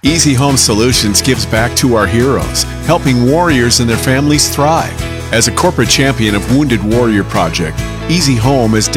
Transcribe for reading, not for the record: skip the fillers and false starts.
Easy Home Solutions gives back to our heroes, helping warriors and their families thrive. As a corporate champion of Wounded Warrior Project, Easy Home is